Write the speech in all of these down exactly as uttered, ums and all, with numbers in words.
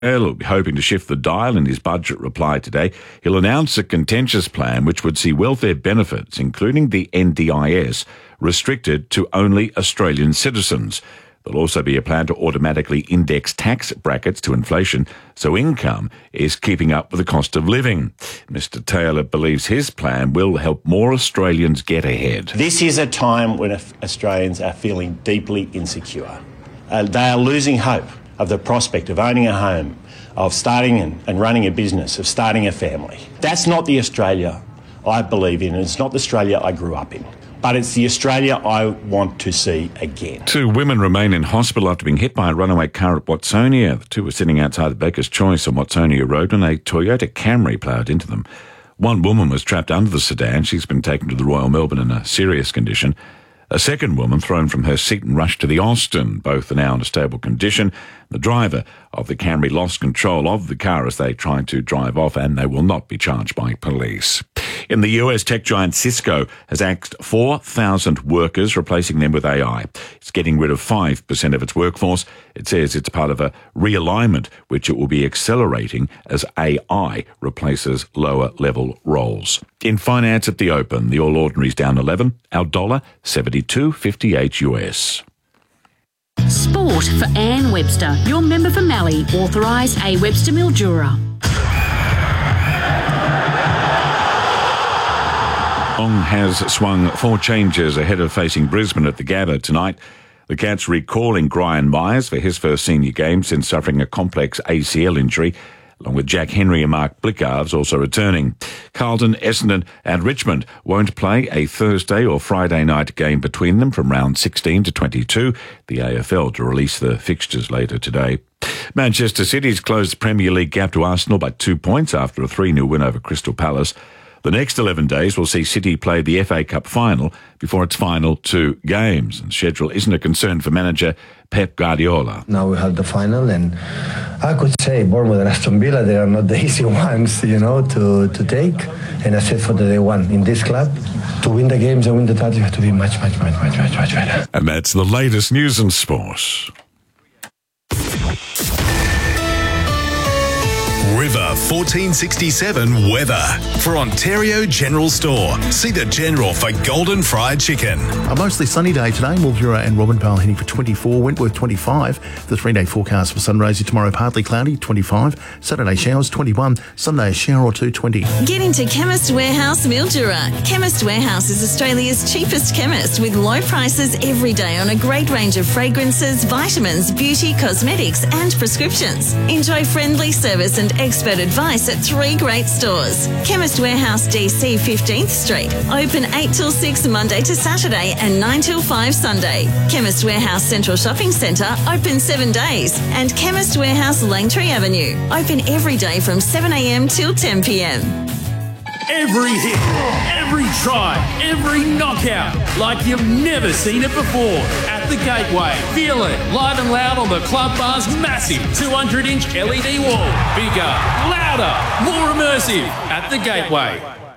will be hoping to shift the dial in his budget reply today. He'll announce a contentious plan which would see welfare benefits, including the N D I S, restricted to only Australian citizens. There'll also be a plan to automatically index tax brackets to inflation, so income is keeping up with the cost of living. Mister Taylor believes his plan will help more Australians get ahead. This is a time when Australians are feeling deeply insecure. Uh, they are losing hope of the prospect of owning a home, of starting and, and running a business, of starting a family. That's not the Australia I believe in, and it's not the Australia I grew up in. But it's the Australia I want to see again. Two women remain in hospital after being hit by a runaway car at Watsonia. The two were sitting outside the Baker's Choice on Watsonia Road when a Toyota Camry ploughed into them. One woman was trapped under the sedan. She's been taken to the Royal Melbourne in a serious condition. A second woman thrown from her seat and rushed to the Austin. Both are now in a stable condition. The driver of the Camry lost control of the car as they tried to drive off, and they will not be charged by police. In the U S, tech giant Cisco has axed four thousand workers, replacing them with A I. It's getting rid of five percent of its workforce. It says it's part of a realignment which it will be accelerating as A I replaces lower-level roles. In finance at the Open, the All Ordinary's down eleven, our dollar seventy-two fifty-eight U S. Sport for Anne Webster, your member for Mallee, authorised A Webster Mildura. Geelong has swung four changes ahead of facing Brisbane at the Gabba tonight. The Cats recalling Brian Myers for his first senior game since suffering a complex A C L injury, along with Jack Henry and Mark Blickarves also returning. Carlton, Essendon and Richmond won't play a Thursday or Friday night game between them from round sixteen to twenty-two. The A F L to release the fixtures later today. Manchester City's closed the Premier League gap to Arsenal by two points after a three nil win over Crystal Palace. The next eleven days will see City play the F A Cup final before its final two games. And schedule isn't a concern for manager Pep Guardiola. Now we have the final, and I could say Bournemouth and Aston Villa, they are not the easy ones, you know, to, to take. And I said for the day one, in this club, to win the games and win the title, you have to be much, much, much, much, much, much better. And that's the latest news and sports. River fourteen sixty-seven weather. For Ontario General Store, see the General for golden fried chicken. A mostly sunny day today. Mildura and Robinvale heading for twenty-four, Wentworth twenty-five. The three-day forecast for sunrays tomorrow partly cloudy, twenty-five. Saturday showers, twenty-one. Sunday a shower or two, twenty. Get into Chemist Warehouse Mildura. Chemist Warehouse is Australia's cheapest chemist with low prices every day on a great range of fragrances, vitamins, beauty, cosmetics and prescriptions. Enjoy friendly service and expert advice at three great stores. Chemist Warehouse D C fifteenth Street. Open eight till six Monday to Saturday and nine till five Sunday. Chemist Warehouse Central Shopping Centre open seven days. And Chemist Warehouse Langtree Avenue open every day from seven a m till ten p m. Every hit, every try, every knockout, like you've never seen it before. At the Gateway, feel it live and loud on the Club Bar's massive two hundred inch L E D wall. Bigger, louder, more immersive. At the Gateway.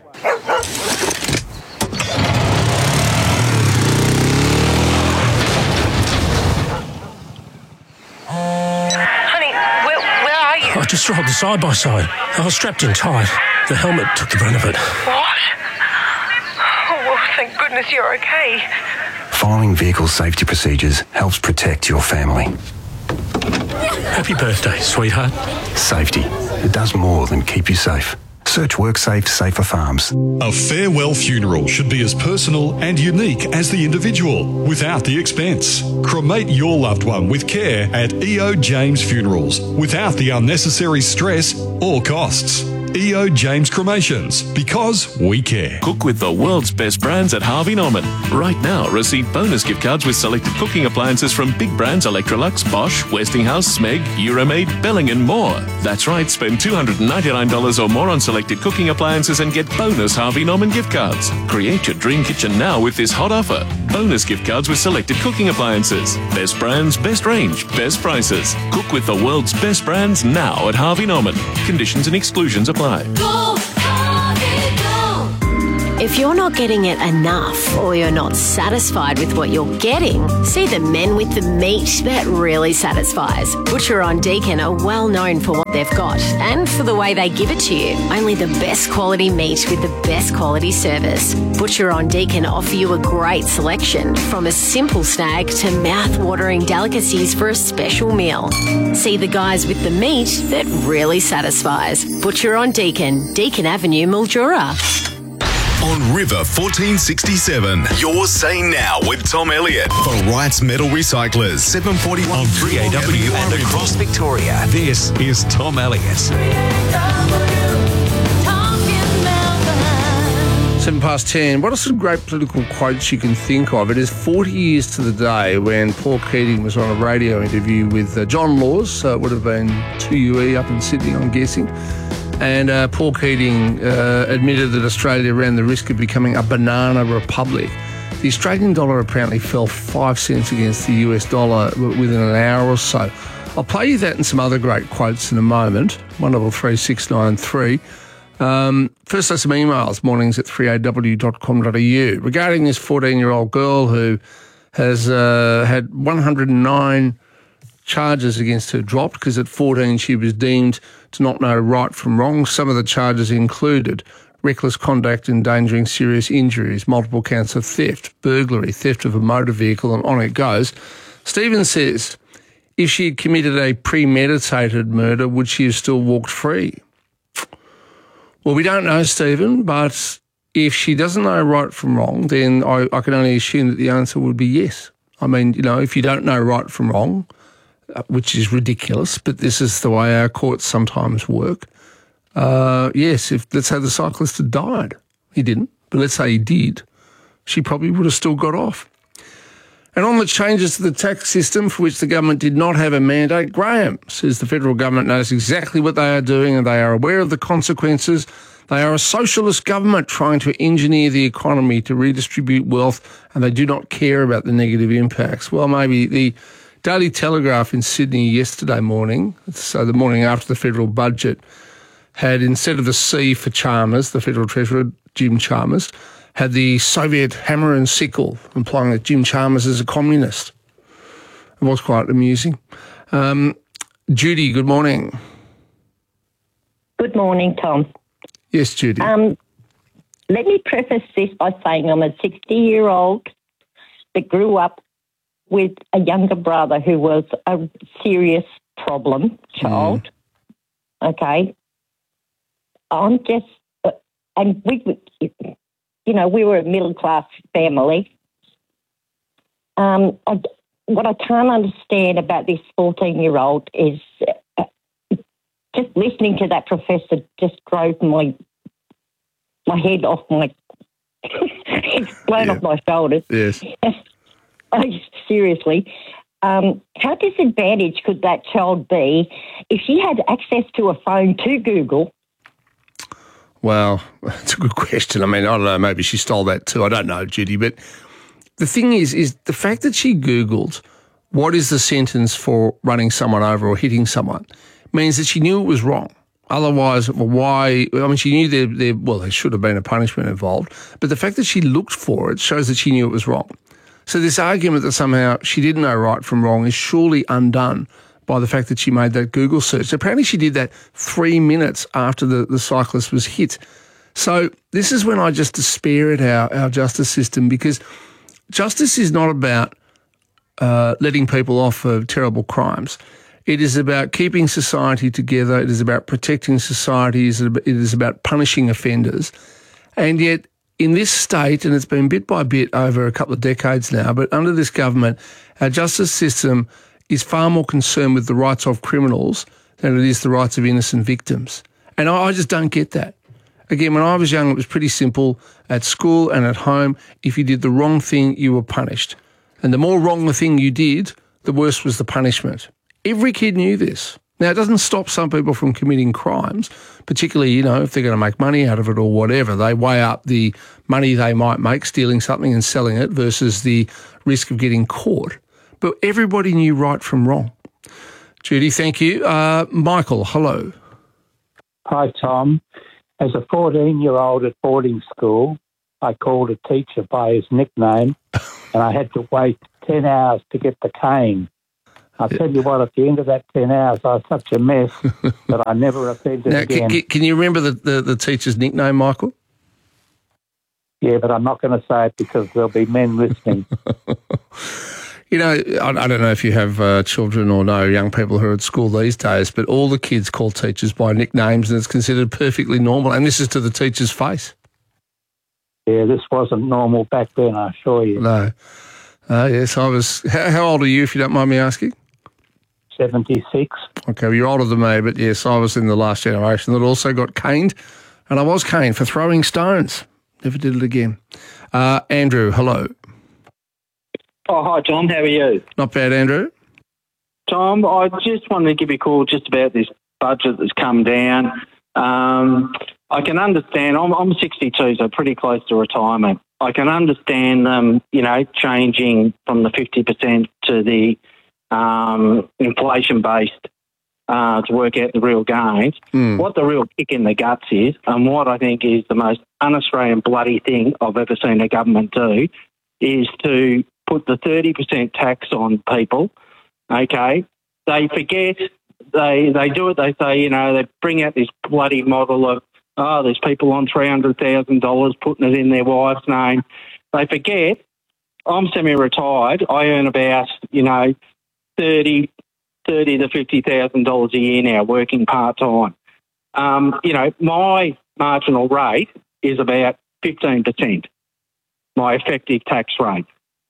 Honey, where, where are you? I just rolled the side by side. I was strapped in tight. The helmet took the brunt of it. What? Oh, well, thank goodness you're okay. Following vehicle safety procedures helps protect your family. Happy birthday, sweetheart. Safety. It does more than keep you safe. Search WorkSafe Safer Farms. A farewell funeral should be as personal and unique as the individual, without the expense. Cremate your loved one with care at E O James Funerals, without the unnecessary stress or costs. E O James Cremations, because we care. Cook with the world's best brands at Harvey Norman. Right now, receive bonus gift cards with selected cooking appliances from big brands Electrolux, Bosch, Westinghouse, Smeg, Euromaid, Belling and more. That's right, spend two hundred ninety-nine dollars or more on selected cooking appliances and get bonus Harvey Norman gift cards. Create your dream kitchen now with this hot offer. Bonus gift cards with selected cooking appliances. Best brands, best range, best prices. Cook with the world's best brands now at Harvey Norman. Conditions and exclusions apply. Go, Harvey, go. If you're not getting it enough or you're not satisfied with what you're getting, see the men with the meat that really satisfies. Butcher on Deakin are well known for what they've got and for the way they give it to you. Only the best quality meat with the best quality service. Butcher on Deakin offer you a great selection, from a simple snag to mouth-watering delicacies for a special meal. See the guys with the meat that really satisfies. Butcher on Deakin, Deakin Avenue, Mildura. On River fourteen sixty-seven, you're saying now with Tom Elliott for Wrights Metal Recyclers, seven forty-one on three A W and across Victoria. This is Tom Elliott. Seven past ten. What are some great political quotes you can think of? It is forty years to the day when Paul Keating was on a radio interview with uh, John Laws, so it would have been two U E up in Sydney, I'm guessing. And uh, Paul Keating uh, admitted that Australia ran the risk of becoming a banana republic. The Australian dollar apparently fell five cents against the U S dollar within an hour or so. I'll play you that and some other great quotes in a moment. one double three six nine three. Um, first, there's some emails, mornings at three a w dot com dot a u, regarding this fourteen-year-old girl who has uh, had one hundred nine charges against her dropped because at fourteen she was deemed to not know right from wrong. Some of the charges included reckless conduct endangering serious injuries, multiple counts of theft, burglary, theft of a motor vehicle, and on it goes. Stephen says, if she had committed a premeditated murder, would she have still walked free? Well, we don't know, Stephen, but if she doesn't know right from wrong, then I, I can only assume that the answer would be yes. I mean, you know, if you don't know right from wrong, which is ridiculous, but this is the way our courts sometimes work. Uh, yes, if let's say the cyclist had died. He didn't, but let's say he did. She probably would have still got off. And on the changes to the tax system for which the government did not have a mandate, Graham says the federal government knows exactly what they are doing and they are aware of the consequences. They are a socialist government trying to engineer the economy to redistribute wealth, and they do not care about the negative impacts. Well, maybe the Daily Telegraph in Sydney yesterday morning, so the morning after the federal budget, had, instead of the C for Chalmers, the federal treasurer, Jim Chalmers, had the Soviet hammer and sickle, implying that Jim Chalmers is a communist. It was quite amusing. Um, Judy, good morning. Good morning, Tom. Yes, Judy. Um, let me preface this by saying I'm a sixty-year-old that grew up with a younger brother who was a serious problem child. Mm. Okay. I'm just, uh, and we, you know, we were a middle-class family. Um, I, what I can't understand about this fourteen-year-old is uh, just listening to that professor just drove my my head off my, it's blown yeah. off my shoulders. Yes. Seriously, um, how disadvantaged could that child be if she had access to a phone to Google? Well, that's a good question. I mean, I don't know, maybe she stole that too. I don't know, Judy. But the thing is, is the fact that she Googled what is the sentence for running someone over or hitting someone means that she knew it was wrong. Otherwise, why? I mean, she knew there, there, well, there should have been a punishment involved. But the fact that she looked for it shows that she knew it was wrong. So this argument that somehow she didn't know right from wrong is surely undone by the fact that she made that Google search. Apparently she did that three minutes after the, the cyclist was hit. So this is when I just despair at our, our justice system, because justice is not about uh, letting people off for terrible crimes. It is about keeping society together. It is about protecting society. It is about punishing offenders. And yet, in this state, and it's been bit by bit over a couple of decades now, but under this government, our justice system is far more concerned with the rights of criminals than it is the rights of innocent victims. And I, I just don't get that. Again, when I was young, it was pretty simple. At school and at home, if you did the wrong thing, you were punished. And the more wrong the thing you did, the worse was the punishment. Every kid knew this. Now, it doesn't stop some people from committing crimes, particularly, you know, if they're going to make money out of it or whatever. They weigh up the money they might make stealing something and selling it versus the risk of getting caught. But everybody knew right from wrong. Judy, thank you. Uh, Michael, hello. Hi, Tom. As a fourteen-year-old at boarding school, I called a teacher by his nickname, and I had to wait ten hours to get the cane. I'll tell you what, at the end of that ten hours, I was such a mess that I never offended now, again. Can, can you remember the, the, the teacher's nickname, Michael? Yeah, but I'm not going to say it because there'll be men listening. You know, I, I don't know if you have uh, children or know young people who are at school these days, but all the kids call teachers by nicknames and it's considered perfectly normal. And this is to the teacher's face. Yeah, this wasn't normal back then, I assure you. No. Uh, yes, I was... How, how old are you, if you don't mind me asking? seventy-six. Okay, well, you're older than me, but yes, I was in the last generation that also got caned, and I was caned for throwing stones. Never did it again. Uh, Andrew, hello. Oh, hi, Tom. How are you? Not bad, Andrew. Tom, I just wanted to give you a call just about this budget that's come down. Um, I can understand. I'm, I'm sixty-two, so pretty close to retirement. I can understand them, you know, changing from the fifty percent to the um, inflation-based uh, to work out the real gains. Mm. What the real kick in the guts is, and what I think is the most un-Australian bloody thing I've ever seen a government do, is to put the thirty percent tax on people, okay? They forget, they they do it, they say, you know, they bring out this bloody model of, oh, there's people on three hundred thousand dollars putting it in their wife's name. They forget, I'm semi-retired, I earn about, you know, thirty to fifty thousand dollars a year now, working part-time. Um, you know, my marginal rate is about fifteen percent, my effective tax rate.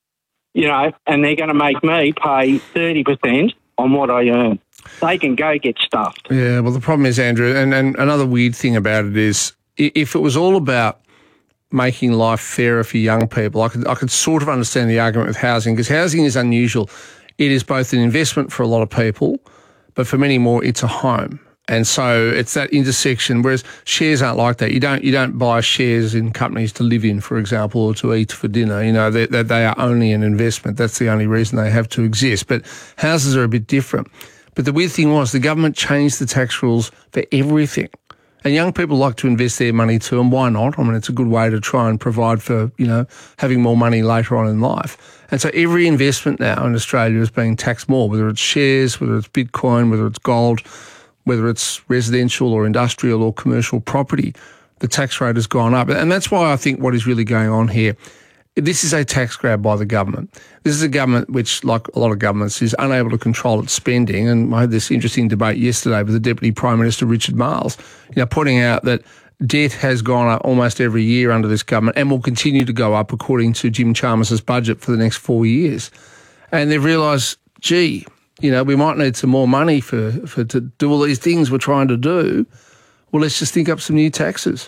You know, and they're going to make me pay thirty percent on what I earn. They can go get stuffed. Yeah, well, the problem is, Andrew, and, and another weird thing about it is, if it was all about making life fairer for young people, I could I could sort of understand the argument with housing, because housing is unusual. It is both an investment for a lot of people, but for many more, it's a home. And so it's that intersection, whereas shares aren't like that. You don't you don't buy shares in companies to live in, for example, or to eat for dinner. You know, they, they are only an investment. That's the only reason they have to exist. But houses are a bit different. But the weird thing was the government changed the tax rules for everything. And young people like to invest their money too, and why not? I mean, it's a good way to try and provide for, you know, having more money later on in life. And so every investment now in Australia is being taxed more, whether it's shares, whether it's Bitcoin, whether it's gold, whether it's residential or industrial or commercial property, the tax rate has gone up. And that's why I think what is really going on here, this is a tax grab by the government. This is a government which, like a lot of governments, is unable to control its spending. And I had this interesting debate yesterday with the Deputy Prime Minister, Richard Marles, you know, pointing out that debt has gone up almost every year under this government and will continue to go up according to Jim Chalmers' budget for the next four years. And they've realised, gee, you know, we might need some more money for, for to do all these things we're trying to do. Well, let's just think up some new taxes.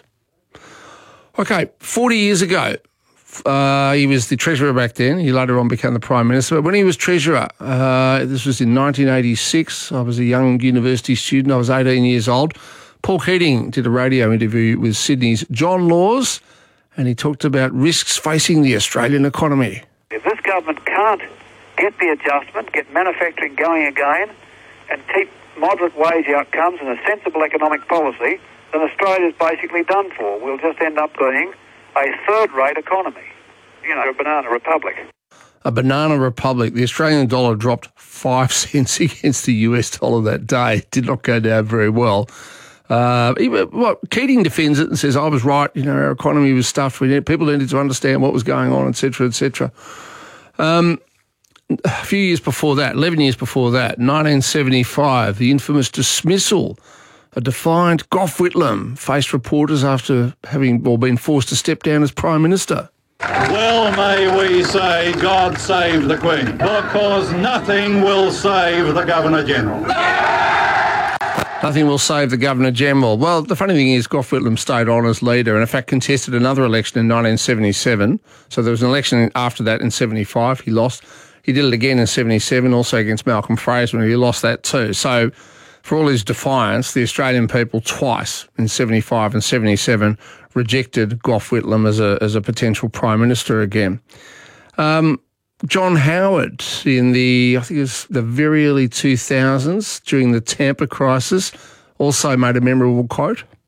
Okay, forty years ago, uh, he was the Treasurer back then. He later on became the Prime Minister. But when he was Treasurer, uh, this was in nineteen eighty-six, I was a young university student. I was eighteen years old. Paul Keating did a radio interview with Sydney's John Laws, and he talked about risks facing the Australian economy. If this government can't get the adjustment, get manufacturing going again, and keep moderate wage outcomes and a sensible economic policy, then Australia's basically done for. We'll just end up being a third-rate economy, you know, a banana republic. A banana republic. The Australian dollar dropped five cents against the U S dollar that day. It did not go down very well. Uh, he, well, Keating defends it and says, I was right, you know, our economy was stuffed. We need, people needed to understand what was going on, et cetera, et cetera. Um, a few years before that, eleven years before that, nineteen seventy-five, the infamous dismissal, a defiant Gough Whitlam faced reporters after having or been forced to step down as Prime Minister. Well, may we say, God save the Queen, because nothing will save the Governor-General. Nothing will save the Governor-General. Well, the funny thing is Gough Whitlam stayed on as leader and, in fact, contested another election in nineteen seventy-seven. So there was an election after that in seventy-five. He lost. He did it again in seventy-seven, also against Malcolm Fraser, and he lost that too. So for all his defiance, the Australian people twice in seventy-five and seventy-seven rejected Gough Whitlam as a, as a potential Prime Minister again. Um, John Howard in the, I think it was the very early two thousands, during the Tampa crisis, also made a memorable quote.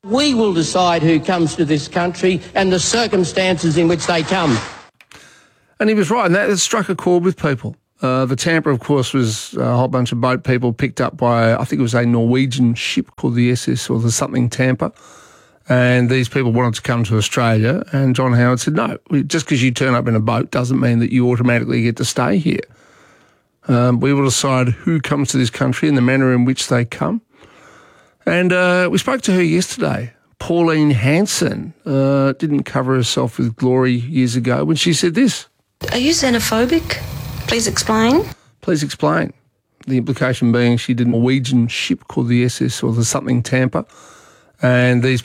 We will decide who comes to this country and the circumstances in which they come. And he was right, and that struck a chord with people. Uh, the Tampa, of course, was a whole bunch of boat people picked up by, I think it was a Norwegian ship called the S S or the something Tampa. And these people wanted to come to Australia, and John Howard said, no, just because you turn up in a boat doesn't mean that you automatically get to stay here. Um, we will decide who comes to this country and the manner in which they come. And uh, we spoke to her yesterday. Pauline Hanson uh, didn't cover herself with glory years ago when she said this. Are you xenophobic? Please explain. Please explain. The implication being she did a Norwegian ship called the S S or the something Tampa. And these